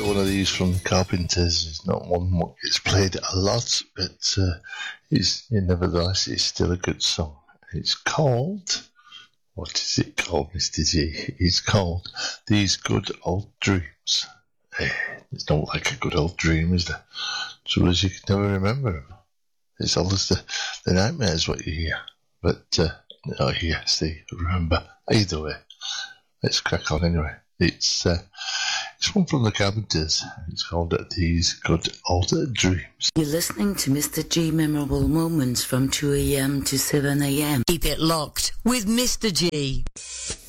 one of these from the Carpenters. It's not one that gets played a lot, but nevertheless, it's still a good song. It's called... What is it called, Mr. G? It's called These Good Old Dreams. It's not like a good old dream, is there? Trouble is you can never remember them. It's always the nightmares what you hear. But, yes, they remember. Either way, let's crack on anyway. It's one from the Carpenters. It's called These Good Old Dreams. You're listening to Mr. G Memorable Moments from 2 a.m. to 7 a.m. Keep it locked with Mr. G.